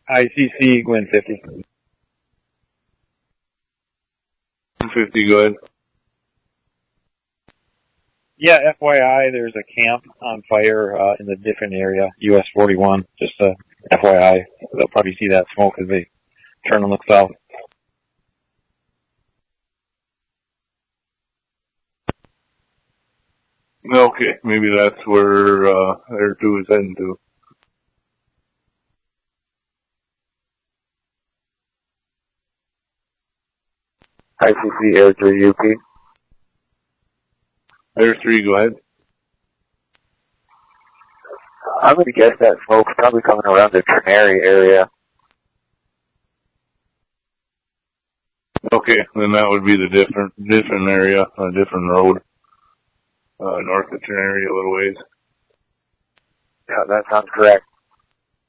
ICC, Gwen 50. 50, go ahead. Yeah, FYI, there's a camp on fire in a different area, US 41. Just FYI, they'll probably see that smoke as they turn and look south. Okay, maybe that's where Air 2 is heading to. ICC Air 3 UP. Air 3, go ahead. I'm going to guess that smoke's probably coming around the Ternary area. Okay, then that would be the different area, a different road, north of Ternary a little ways. Yeah, that sounds correct.